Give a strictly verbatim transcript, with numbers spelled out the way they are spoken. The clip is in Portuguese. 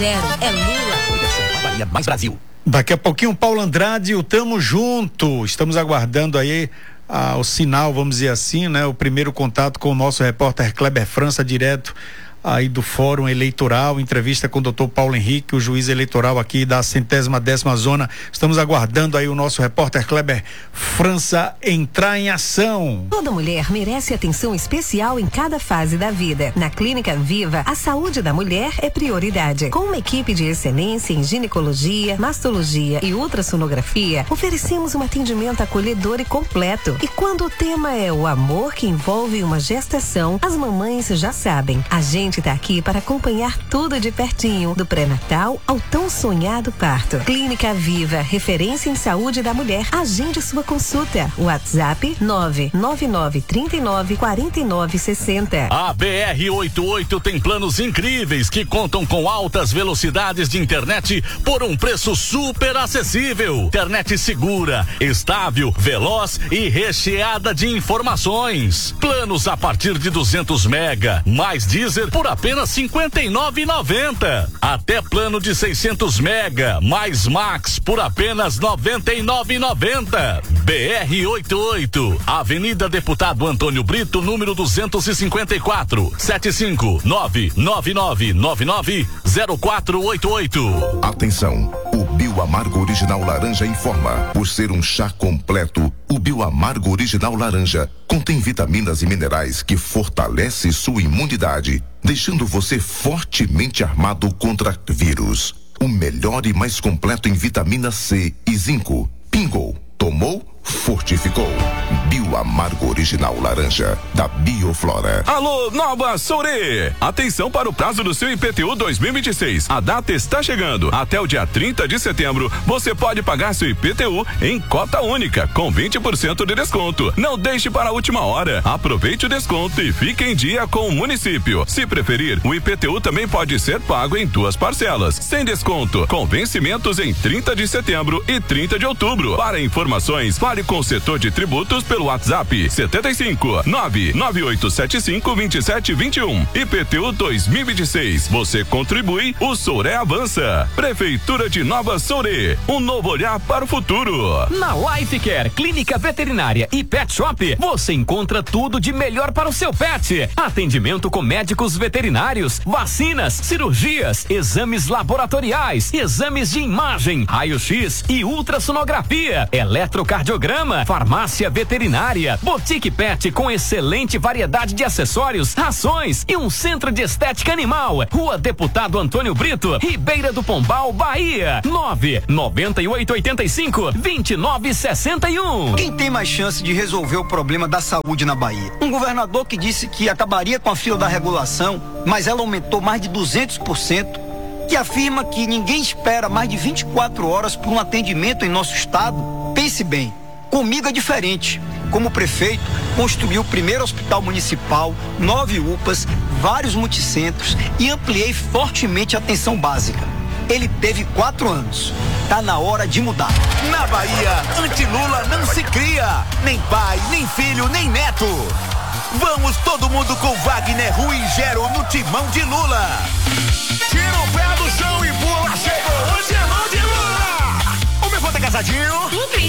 Zero é Lula. Bahia mais Brasil. Daqui a pouquinho, Paulo Andrade, o Tamo Junto. Estamos aguardando aí ah, o sinal, vamos dizer assim, né? O primeiro contato com o nosso repórter Kleber França, direto aí do Fórum Eleitoral, entrevista com o doutor Paulo Henrique, o juiz eleitoral aqui da centésima décima zona. Estamos aguardando aí o nosso repórter Kleber França entrar em ação. Toda mulher merece atenção especial em cada fase da vida. Na Clínica Viva, a saúde da mulher é prioridade. Com uma equipe de excelência em ginecologia, mastologia e ultrassonografia, oferecemos um atendimento acolhedor e completo. E quando o tema é o amor que envolve uma gestação, as mamães já sabem. A gente está aqui para acompanhar tudo de pertinho, do pré-natal ao tão sonhado parto. Clínica Viva, referência em saúde da mulher. Agende sua consulta. WhatsApp nove nove nove, três nove, quatro nove seis zero. A B R oitenta e oito tem planos incríveis que contam com altas velocidades de internet por um preço super acessível. Internet segura, estável, veloz e recheada de informações. Planos a partir de duzentos mega, mais Deezer por apenas cinquenta e nove reais e noventa centavos. Até plano de seiscentos mega, mais Max por apenas noventa e nove reais e noventa centavos. B R oitenta e oito, Avenida Deputado Antônio Brito, número duzentos e cinquenta e quatro, sete cinco nove nove nove nove nove zero quatro oito oito. Atenção, o Bioamargo Original Laranja informa, por ser um chá completo, o Bioamargo Original Laranja contém vitaminas e minerais que fortalece sua imunidade, deixando você fortemente armado contra vírus. O melhor e mais completo em vitamina C e zinco. Pingou, tomou, fortificou. Bioamargo Original Laranja, da Bioflora. Alô, Nova Soure! Atenção para o prazo do seu I P T U dois mil e vinte e seis. A data está chegando. Até o dia trinta de setembro, você pode pagar seu I P T U em cota única, com vinte por cento de desconto. Não deixe para a última hora. Aproveite o desconto e fique em dia com o município. Se preferir, o I P T U também pode ser pago em duas parcelas, sem desconto, com vencimentos em trinta de setembro e trinta de outubro. Para informações, fale com o setor de tributos pelo WhatsApp setenta e cinco, nove nove oito sete cinco, vinte e sete vinte e um. I P T U dois mil e vinte e seis. Você contribui, o Soure avança. Prefeitura de Nova Soure, um novo olhar para o futuro. Na Life Care, Clínica Veterinária e Pet Shop, você encontra tudo de melhor para o seu pet. Atendimento com médicos veterinários, vacinas, cirurgias, exames laboratoriais, exames de imagem, raio-x e ultrassonografia, eletrocardiograma, farmácia veterinária, boutique pet com excelente variedade de acessórios, rações e um centro de estética animal. Rua Deputado Antônio Brito, Ribeira do Pombal, Bahia. nove nove oito oito cinco, dois nove seis um. Quem tem mais chance de resolver o problema da saúde na Bahia? Um governador que disse que acabaria com a fila da regulação, mas ela aumentou mais de duzentos por cento, que afirma que ninguém espera mais de vinte e quatro horas por um atendimento em nosso estado. Pense bem, comigo é diferente. Como prefeito, construí o primeiro hospital municipal, nove U P As, vários multicentros e ampliei fortemente a atenção básica. Ele teve quatro anos. Tá na hora de mudar. Na Bahia, anti-Lula não se cria. Nem pai, nem filho, nem neto. Vamos todo mundo com Wagner Ruigero no timão de Lula. Tira o pé do chão e pula. Chegou o timão de Lula. O meu voto é casadinho.